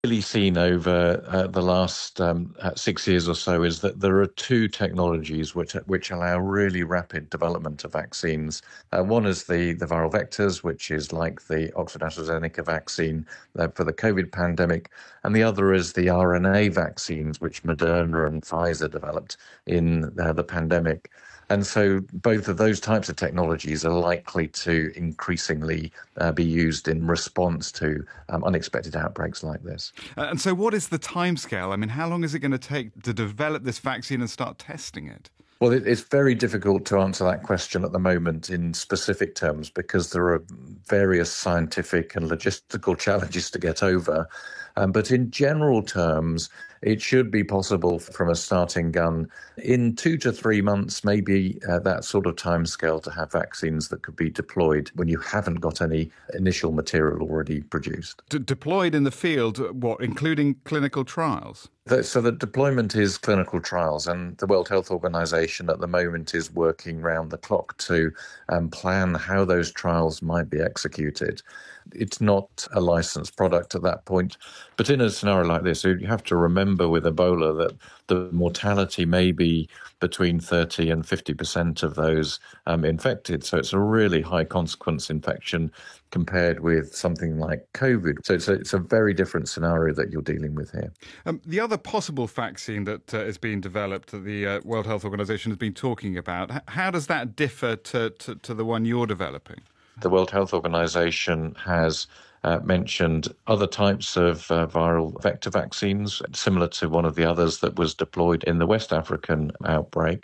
Really seen over the last 6 years or so is that there are two technologies which allow really rapid development of vaccines. One is the viral vectors, which is like the Oxford AstraZeneca vaccine for the COVID pandemic, and the other is the RNA vaccines, which Moderna and Pfizer developed in the pandemic. And so both of those types of technologies are likely to increasingly be used in response to unexpected outbreaks like this. And so what is the timescale? I mean, how long is it going to take to develop this vaccine and start testing it? Well, it's very difficult to answer that question at the moment in specific terms because there are various scientific and logistical challenges to get over. But in general terms, it should be possible from a starting gun in 2 to 3 months, maybe that sort of timescale, to have vaccines that could be deployed when you haven't got any initial material already produced. Deployed in the field, what, including clinical trials? So the deployment is clinical trials, and the World Health Organization at the moment is working round the clock to plan how those trials might be executed. It's not a licensed product at that point, but in a scenario like this, you have to remember with Ebola that the mortality may be between 30 and 50% of those infected. So it's a really high consequence infection compared with something like COVID. So it's a very different scenario that you're dealing with here. The other possible vaccine that is being developed that the World Health Organization has been talking about, how does that differ to the one you're developing? The World Health Organization has mentioned other types of viral vector vaccines, similar to one of the others that was deployed in the West African outbreak.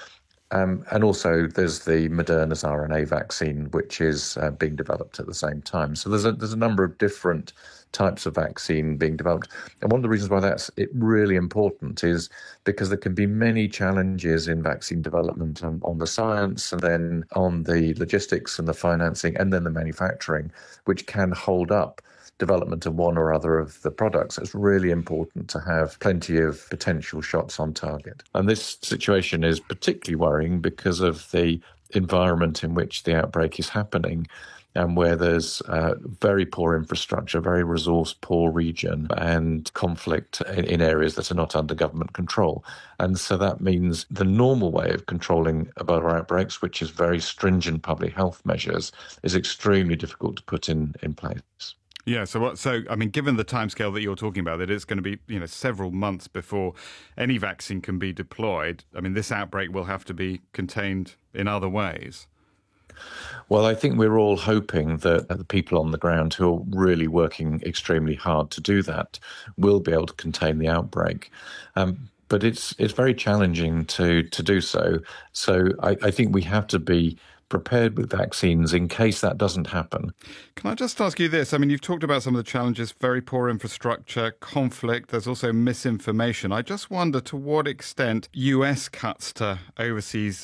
And also there's the Moderna's RNA vaccine, which is being developed at the same time. So there's a number of different types of vaccine being developed. And one of the reasons why that's really important is because there can be many challenges in vaccine development on the science and then on the logistics and the financing and then the manufacturing, which can hold up development of one or other of the products. It's really important to have plenty of potential shots on target. And this situation is particularly worrying because of the environment in which the outbreak is happening, and where there's very poor infrastructure, very resource-poor region, and conflict in areas that are not under government control. And so that means the normal way of controlling Ebola outbreaks, which is very stringent public health measures, is extremely difficult to put in place. Yeah, so I mean, given the timescale that you're talking about, that it's going to be, several months before any vaccine can be deployed. I mean, this outbreak will have to be contained in other ways. Well, I think we're all hoping that the people on the ground who are really working extremely hard to do that will be able to contain the outbreak. But it's very challenging to do so. So I think we have to be prepared with vaccines in case that doesn't happen. Can I just ask you this? I mean, you've talked about some of the challenges, very poor infrastructure, conflict, there's also misinformation. I just wonder to what extent US cuts to overseas